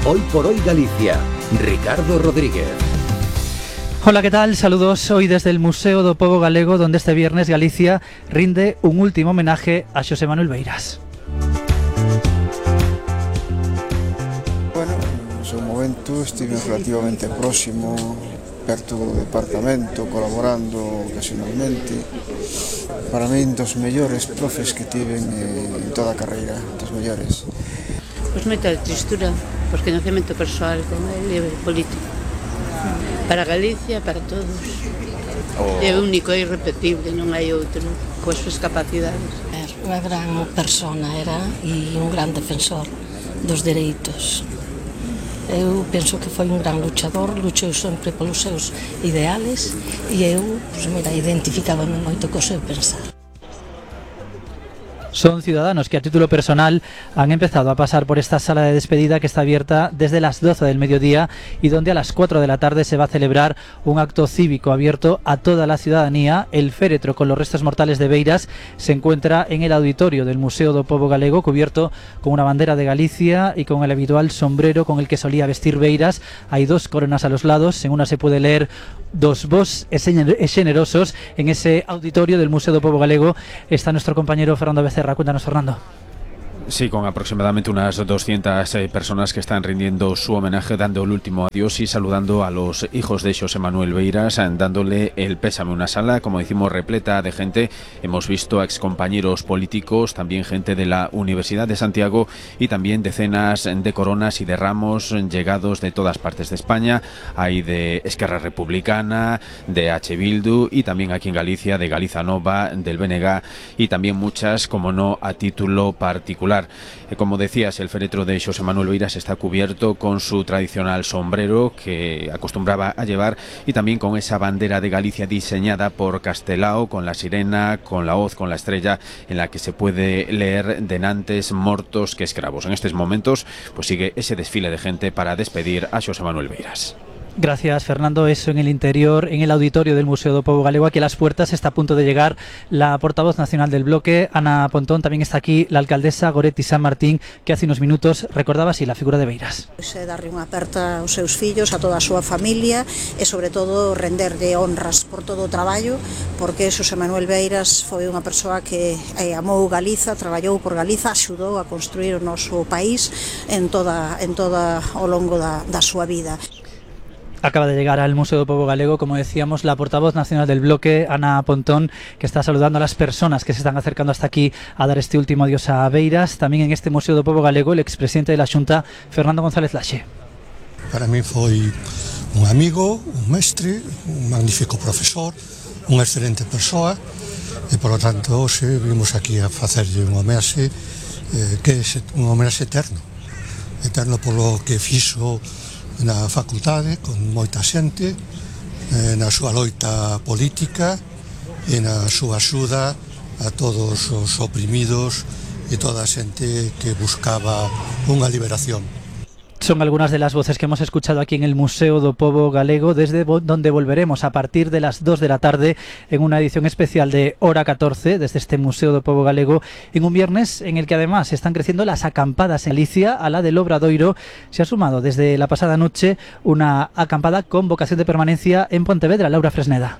Hoy por hoy Galicia. Ricardo Rodríguez. Hola, ¿qué tal? Saludos hoy desde el Museo do Pobo Galego, donde este viernes Galicia rinde un último homenaje a Xosé Manuel Beiras. Bueno, no seu momento estive relativamente próximo, perto do departamento, colaborando ocasionalmente. Para min, dos mellores profes que tiven en toda a carreira, dos mellores. Pois moita tristura, por coñecemento persoal con ele e político. Para Galicia, para todos. É único, é irrepetible, non hai outro, coas súas capacidades. Unha gran persona era e un gran defensor dos dereitos. Eu penso que foi un gran luchador, luchou sempre polos seus ideales e eu, identificábame moito co seu pensar. Son ciudadanos que a título personal han empezado a pasar por esta sala de despedida que está abierta desde las 12 del mediodía y donde a las 4 de la tarde se va a celebrar un acto cívico abierto a toda la ciudadanía. El féretro con los restos mortales de Beiras se encuentra en el auditorio del Museo do Pobo Galego, cubierto con una bandera de Galicia y con el habitual sombrero con el que solía vestir Beiras. Hay dos coronas a los lados, en una se puede leer "Dos vos e xenerosos". En ese auditorio del Museo do Pobo Galego está nuestro compañero Fernando Becerra. Cuéntanos, Fernando. Sí, con aproximadamente unas 200 personas que están rindiendo su homenaje, dando el último adiós y saludando a los hijos de Xosé Manuel Beiras, dándole el pésame. Una sala, como decimos, repleta de gente. Hemos visto a excompañeros políticos, también gente de la Universidad de Santiago y también decenas de coronas y de ramos llegados de todas partes de España. Hay de Esquerra Republicana, de H. Bildu y también aquí en Galicia de Galiza Nova, del BNG y también muchas, como no, a título particular. Como decías, el féretro de Xosé Manuel Beiras está cubierto con su tradicional sombrero que acostumbraba a llevar y también con esa bandera de Galicia diseñada por Castelao, con la sirena, con la hoz, con la estrella, en la que se puede leer "denantes mortos que escravos". En estos momentos pues sigue ese desfile de gente para despedir a Xosé Manuel Beiras. Gracias, Fernando. Eso en el interior, en el auditorio del Museo do Pobo Galego. Aquí a las puertas está a punto de llegar la portavoz nacional del bloque, Ana Pontón. También está aquí la alcaldesa Goretti San Martín, que hace unos minutos recordaba así la figura de Beiras. Darlle unha aperta aos seus fillos, a toda a súa familia e, sobre todo, renderlle honras por todo o traballo, porque Xosé Manuel Beiras foi unha persoa que amou Galiza, traballou por Galiza, axudou a construir o noso país en toda ao longo da súa vida. Acaba de llegar al Museo do Pobo Galego, como decíamos, la portavoz nacional del bloque, Ana Pontón, que está saludando a las personas que se están acercando hasta aquí a dar este último adiós a Beiras. También en este Museo do Pobo Galego, el expresidente de la Xunta, Fernando González Laxe. Para mí foi un amigo, un mestre, un magnífico profesor, unha excelente persoa e, por lo tanto, hoxe vimos aquí a facerlle un homenaxe que é un homenaxe eterno polo que fixo na facultade con moita xente, na súa loita política e na súa axuda a todos os oprimidos e toda a xente que buscaba unha liberación. Son algunas de las voces que hemos escuchado aquí en el Museo do Pobo Galego, desde donde volveremos a partir de las 2 de la tarde en una edición especial de Hora 14 desde este Museo do Pobo Galego, en un viernes en el que además están creciendo las acampadas en Galicia. A la del Obradoiro se ha sumado desde la pasada noche una acampada con vocación de permanencia en Pontevedra. Laura Fresneda.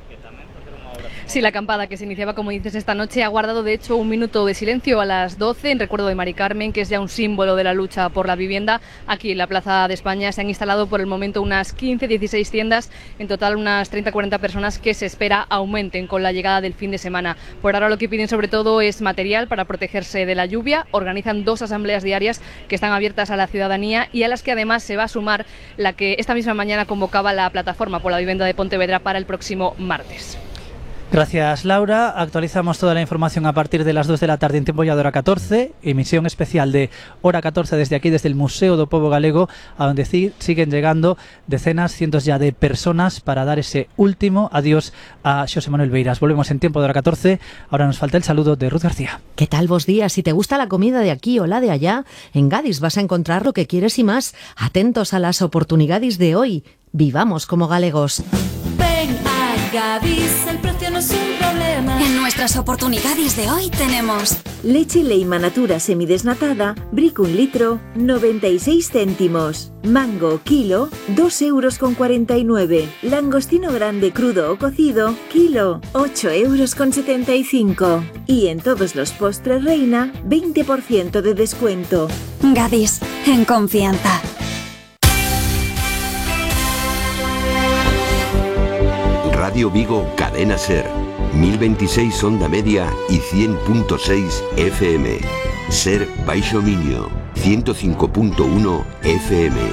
Sí, la acampada que se iniciaba, como dices, esta noche ha guardado de hecho un minuto de silencio a las 12 en recuerdo de Mari Carmen, que es ya un símbolo de la lucha por la vivienda. Aquí en la Plaza de España se han instalado por el momento unas 15-16 tiendas, en total unas 30-40 personas que se espera aumenten con la llegada del fin de semana. Por ahora lo que piden sobre todo es material para protegerse de la lluvia. Organizan 2 asambleas diarias que están abiertas a la ciudadanía y a las que además se va a sumar la que esta misma mañana convocaba la Plataforma por la Vivienda de Pontevedra para el próximo martes. Gracias, Laura. Actualizamos toda la información a partir de las 2 de la tarde en tiempo ya de Hora 14, emisión especial de Hora 14 desde aquí, desde el Museo do Pobo Galego, a donde siguen llegando decenas, cientos ya de personas para dar ese último adiós a Xosé Manuel Beiras. Volvemos en tiempo de Hora 14. Ahora nos falta el saludo de Ruth García. ¿Qué tal, vos días? Si te gusta la comida de aquí o la de allá, en Gadis vas a encontrar lo que quieres y más. Atentos a las oportunidades de hoy. Vivamos como galegos. Ven a Gadis, el precio no es un problema. En nuestra nuestras oportunidades de hoy tenemos leche Leima Natura semidesnatada, Brick 1 litro, 96 céntimos. Mango kilo, 2,49 €. Langostino grande crudo o cocido, kilo, 8,75 €. Y en todos los postres Reina, 20% de descuento. Gadis, en confianza. Radio Vigo, Cadena Ser, 1026 onda media y 100.6 FM. Ser Baixo Miño, 105.1 FM.